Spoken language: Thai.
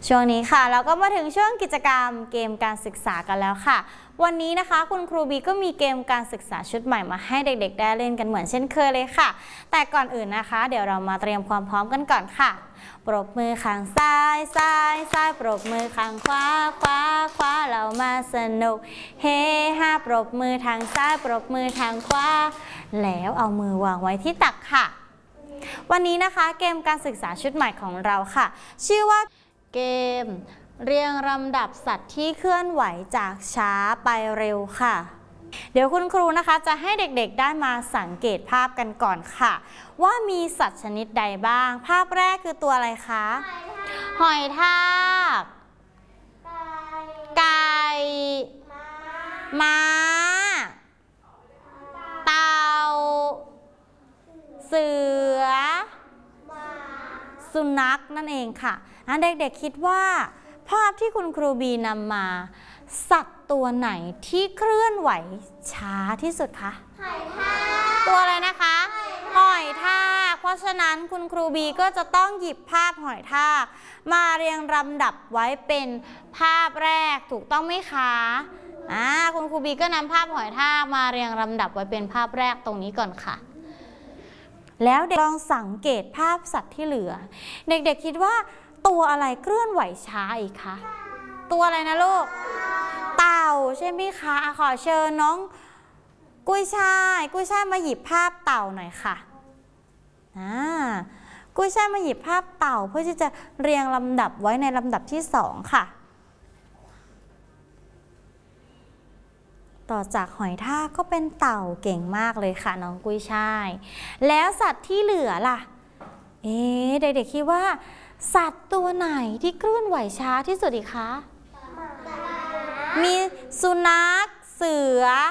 ช่วงนี้ค่ะเราก็มาถึงช่วงกิจกรรมเกมการศึกษากันแล้วค่ะวันนี้นะคะคุณครูบีก็มีเกมการศึกษาชุดใหม่มาให้เด็กๆได้เล่นกันเหมือนเช่นเคยเลยค่ะแต่ก่อนอื่นนะคะเดี๋ยวเรามาเตรียมความพร้อมกันก่อนค่ะปรบมือข้างซ้ายซ้ายซ้ายปรบมือข้างขวาขวาขวาเรามาสนุกเฮฮาปรบมือทางซ้ายปรบมือทางขวาแล้วเอามือวางไว้ที่ตักค่ะวันนี้นะคะเกมการศึกษาชุดใหม่ของเราค่ะชื่อว่าเกมเรียงลำดับสัตว์ที่เคลื่อนไหวจากช้าไปเร็วค่ะเดี๋ยวคุณครูนะคะจะให้เด็กๆได้มาสังเกตภาพกันก่อนค่ะว่ามีสัตว์ชนิดใดบ้างภาพแรกคือตัวอะไรคะหอยทากไก่ม้าเต่าเสือสุนัขนั่นเองค่ะเด็กๆคิดว่าภาพที่คุณครูบีนำมาสัตว์ตัวไหนที่เคลื่อนไหวช้าที่สุดคะหอยทากตัวอะไรนะคะหอยทากเพราะฉะนั้นคุณครูบีก็จะต้องหยิบภาพหอยทากมาเรียงลำดับไว้เป็นภาพแรกถูกต้องไหมคะคุณครูบีก็นำภาพหอยทากมาเรียงลำดับไว้เป็นภาพแรกตรงนี้ก่อนค่ะแล้วเด็กลองสังเกตภาพสัตว์ที่เหลือเด็กๆคิดว่าตัวอะไรเคลื่อนไหวช้าอีกคะตัวอะไรนะลูกเต่าใช่ไหมคะขอเชิญน้องกุ้ยช่ายมาหยิบภาพเต่าหน่อยค่ะกุ้ยช่ายมาหยิบภาพเต่าเพื่อที่จะเรียงลำดับไว้ในลำดับที่2ค่ะต่อจากหอยทากก็เป็นเต่าเก่งมากเลยค่ะน้องกุ้ยช่ายแล้วสัตว์ที่เหลือล่ะเด็กๆคิดว่าสัตว์ตัวไหนที่เคลื่อนไหวช้าที่สุดอีกคะมีสุนัขเสือ